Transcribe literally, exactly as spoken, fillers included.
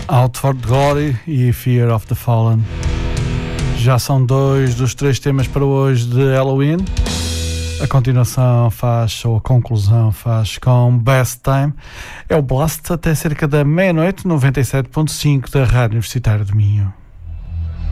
Out for Glory e Fear of the Fallen. Já são dois dos três temas para hoje de Halloween. A continuação faz, ou a conclusão faz com Best Time. É o Blast até cerca da meia-noite, noventa e sete ponto cinco da Rádio Universitária de Minho.